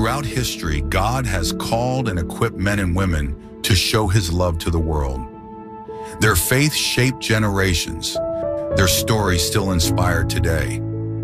Throughout history, God has called and equipped men and women to show his love to the world. Their faith shaped generations. Their stories still inspire today.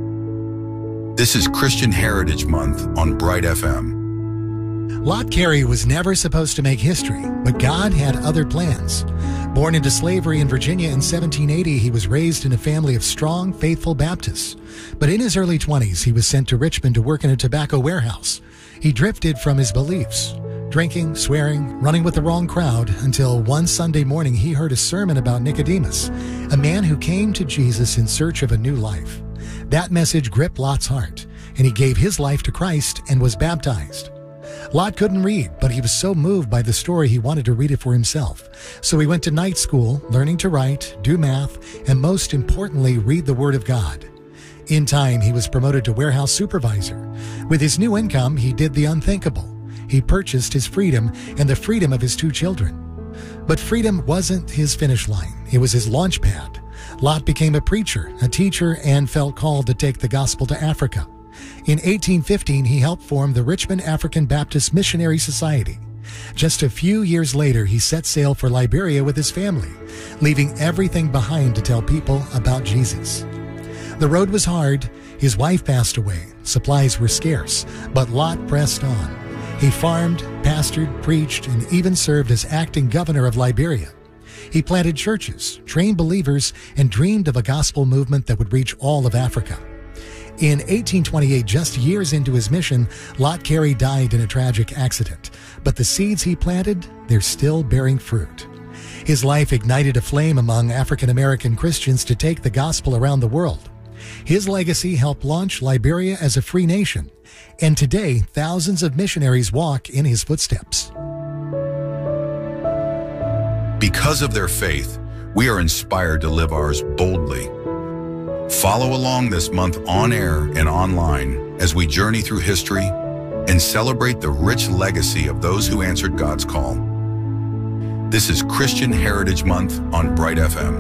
This is Christian Heritage Month on Bright FM. Lot Carey was never supposed to make history, but God had other plans. Born into slavery in Virginia in 1780, he was raised in a family of strong, faithful Baptists. But in his early 20s, he was sent to Richmond to work in a tobacco warehouse. He drifted from his beliefs, drinking, swearing, running with the wrong crowd, until one Sunday morning he heard a sermon about Nicodemus, a man who came to Jesus in search of a new life. That message gripped Lot's heart, and he gave his life to Christ and was baptized. Lot couldn't read, but he was so moved by the story he wanted to read it for himself. So he went to night school, learning to write, do math, and most importantly, read the Word of God. In time, he was promoted to warehouse supervisor. With his new income, he did the unthinkable. He purchased his freedom and the freedom of his 2 children. But freedom wasn't his finish line. It was his launch pad. Lot became a preacher, a teacher, and felt called to take the gospel to Africa. In 1815, he helped form the Richmond African Baptist Missionary Society. Just a few years later, he set sail for Liberia with his family, leaving everything behind to tell people about Jesus. The road was hard. His wife passed away. Supplies were scarce, but Lot pressed on. He farmed, pastored, preached, and even served as acting governor of Liberia. He planted churches, trained believers, and dreamed of a gospel movement that would reach all of Africa. In 1828, just years into his mission, Lot Carey died in a tragic accident. But the seeds he planted, they're still bearing fruit. His life ignited a flame among African American Christians to take the gospel around the world. His legacy helped launch Liberia as a free nation. And today, thousands of missionaries walk in his footsteps. Because of their faith, we are inspired to live ours boldly. Follow along this month on air and online as we journey through history and celebrate the rich legacy of those who answered God's call. This is Christian Heritage Month on Bright FM.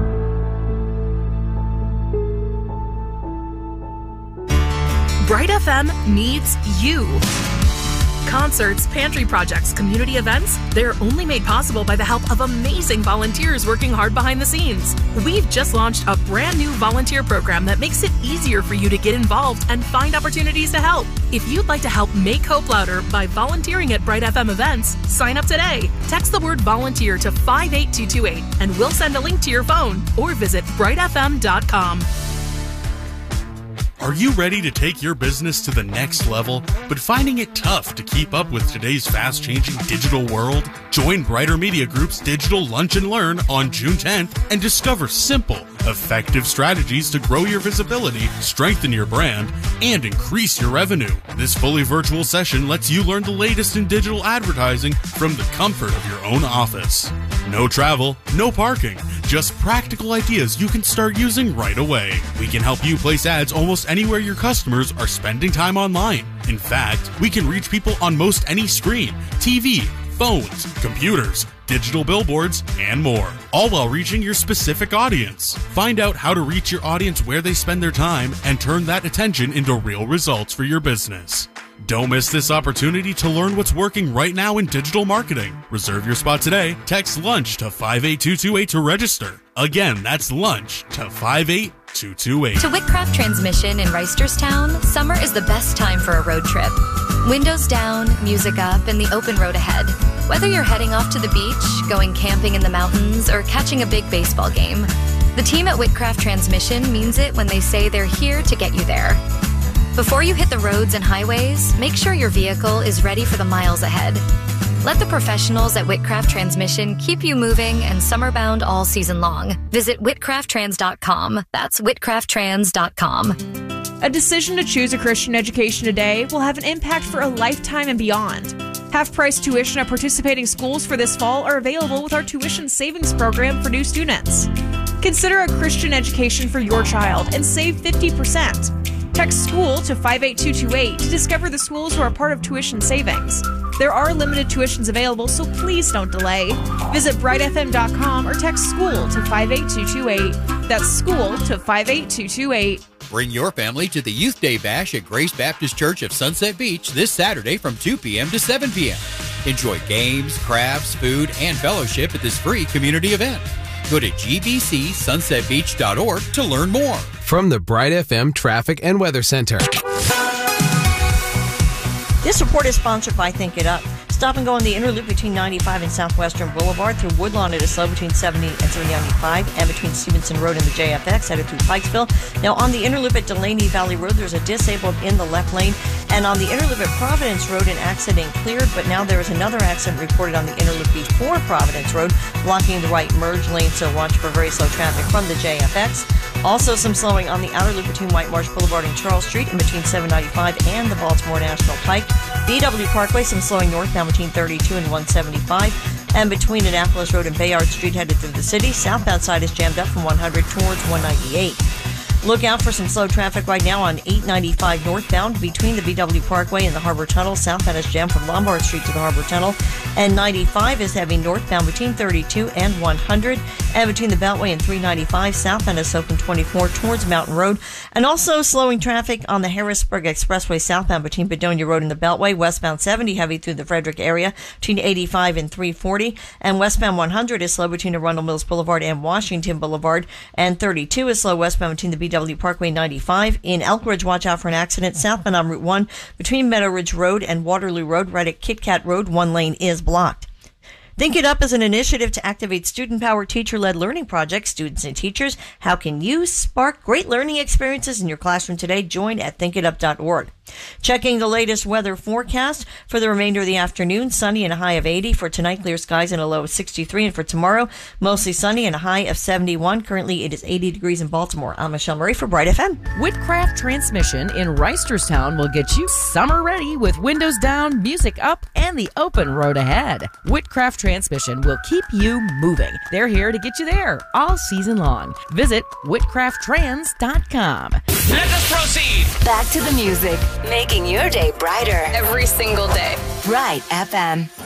Bright FM needs you. Concerts, pantry projects, community events, they're only made possible by the help of amazing volunteers working hard behind the scenes. We've just launched a brand new volunteer program that makes it easier for you to get involved and find opportunities to help. If you'd like to help make hope louder by volunteering at Bright FM events, sign up today. Text the word volunteer to 58228 and we'll send a link to your phone or visit brightfm.com. Are you ready to take your business to the next level, but finding it tough to keep up with today's fast-changing digital world? Join Brighter Media Group's Digital Lunch and Learn on June 10th and discover simple, effective strategies to grow your visibility, strengthen your brand, and increase your revenue. This fully virtual session lets you learn the latest in digital advertising from the comfort of your own office. No travel, no parking, just practical ideas you can start using right away. We can help you place ads almost anywhere your customers are spending time online. In fact, we can reach people on most any screen, TV, phones, computers, digital billboards, and more, all while reaching your specific audience. Find out how to reach your audience where they spend their time and turn that attention into real results for your business. Don't miss this opportunity to learn what's working right now in digital marketing. Reserve your spot today. Text LUNCH to 58228 to register. Again, that's LUNCH to 58228. To Whitcraft Transmission in Reisterstown, summer is the best time for a road trip. Windows down, music up, and the open road ahead. Whether you're heading off to the beach, going camping in the mountains, or catching a big baseball game, the team at Whitcraft Transmission means it when they say they're here to get you there. Before you hit the roads and highways, make sure your vehicle is ready for the miles ahead. Let the professionals at Whitcraft Transmission keep you moving and summer-bound all season long. Visit whitcrafttrans.com. That's whitcrafttrans.com. A decision to choose a Christian education today will have an impact for a lifetime and beyond. Half-price tuition at participating schools for this fall are available with our tuition savings program for new students. Consider a Christian education for your child and save 50%. Text SCHOOL to 58228 to discover the schools who are part of tuition savings. There are limited tuitions available, so please don't delay. Visit brightfm.com or text SCHOOL to 58228. That's SCHOOL to 58228. Bring your family to the Youth Day Bash at Grace Baptist Church of Sunset Beach this Saturday from 2 p.m. to 7 p.m. Enjoy games, crafts, food, and fellowship at this free community event. Go to gbcsunsetbeach.org to learn more. From the Bright FM Traffic and Weather Center. This report is sponsored by Think It Up. Stop and go on the inner loop between 95 and Southwestern Boulevard. Through Woodlawn, it is slow between 70 and 395, and between Stevenson Road and the JFX, headed through Pikesville. Now, on the inner loop at Delaney Valley Road, there's a disabled in the left lane. And on the inner loop at Providence Road, an accident cleared, but now there is another accident reported on the inner loop before Providence Road, blocking the right merge lane, so watch for very slow traffic from the JFX. Also, some slowing on the outer loop between White Marsh Boulevard and Charles Street, and between 795 and the Baltimore National Pike. BW Parkway, some slowing northbound between 32 and 175, and between Annapolis Road and Bayard Street headed through the city. Southbound side is jammed up from 100 towards 198. Look out for some slow traffic right now on 895 northbound between the BW Parkway and the Harbor Tunnel. Southbound is jammed from Lombard Street to the Harbor Tunnel. And 95 is heavy northbound between 32 and 100. And between the Beltway and 395, southbound is slow from 24 towards Mountain Road. And also slowing traffic on the Harrisburg Expressway southbound between Bedonia Road and the Beltway. Westbound 70 heavy through the Frederick area between 85 and 340. And westbound 100 is slow between Arundel Mills Boulevard and Washington Boulevard. And 32 is slow westbound between the BW Parkway 95. In Elk Ridge, watch out for an accident southbound on Route 1 between Meadow Ridge Road and Waterloo Road. Right at Kit Kat Road, one lane is blocked. Think It Up is an initiative to activate student-powered, teacher-led learning projects. Students and teachers, how can you spark great learning experiences in your classroom today? Join at thinkitup.org. Checking the latest weather forecast for the remainder of the afternoon. Sunny and a high of 80. For tonight, clear skies and a low of 63. And for tomorrow, mostly sunny and a high of 71. Currently, it is 80 degrees in Baltimore. I'm Michelle Murray for Bright FM. Whitcraft Transmission in Reisterstown will get you summer ready with windows down, music up, and the open road ahead. Whitcraft Transmission will keep you moving. They're here to get you there all season long. Visit whitcrafttrans.com. Let us proceed. Back to the music, making your day brighter every single day. Bright FM.